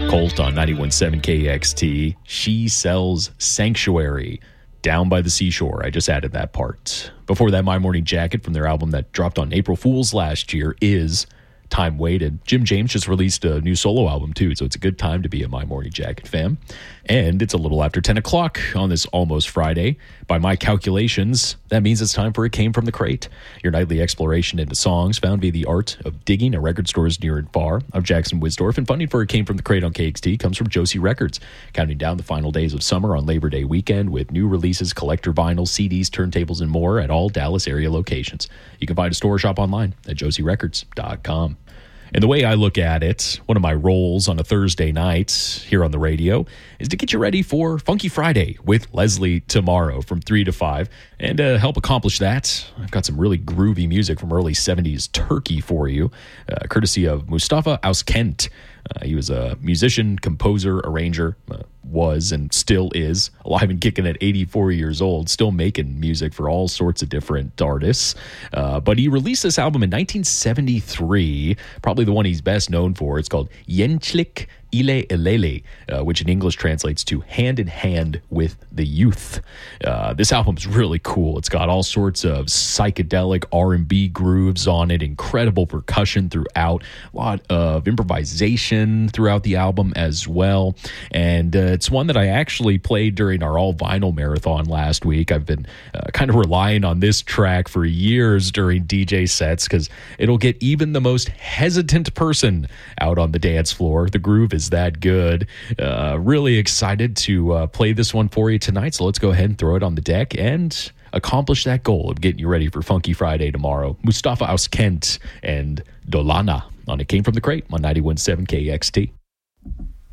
Colt on 91.7 KXT. She Sells Sanctuary, Down by the Seashore. I just added that part. Before that, My Morning Jacket from their album that dropped on April Fool's last year is Time Waited. Jim James just released a new solo album too, so it's a good time to be a My Morning Jacket fan. And it's a little after 10 o'clock on this almost Friday. By my calculations, that means it's time for It Came From the Crate, your nightly exploration into songs found via the art of digging at record stores near and far. I'm Jackson Wisdorf, and funding for It Came From the Crate on KXT comes from Josie Records, counting down the final days of summer on Labor Day weekend with new releases, collector vinyl, CDs, turntables, and more at all Dallas area locations. You can find a store or shop online at josierecords.com. And the way I look at it, one of my roles on a Thursday night here on the radio is to get you ready for Funky Friday with Leslie tomorrow from 3 to 5. And to help accomplish that, I've got some really groovy music from early 70s Turkey for you, courtesy of Mustafa Auskent. He was a musician, composer, arranger, was and still is alive and kicking at 84 years old, still making music for all sorts of different artists. But he released this album in 1973, probably the one he's best known for. It's called Yenchlik Ile Elele, which in English translates to Hand in Hand with the Youth. This album's really cool. It's got all sorts of psychedelic R&B grooves on it, incredible percussion throughout, a lot of improvisation throughout the album as well. And it's one that I actually played during our all vinyl marathon last week. I've been kind of relying on this track for years during DJ sets because it'll get even the most hesitant person out on the dance floor. The groove is that good. Really excited to play this one for you tonight. So let's go ahead and throw it on the deck and accomplish that goal of getting you ready for Funky Friday tomorrow. Mustafa Auskent and Dolana on It Came From the Crate on 91.7 KXT.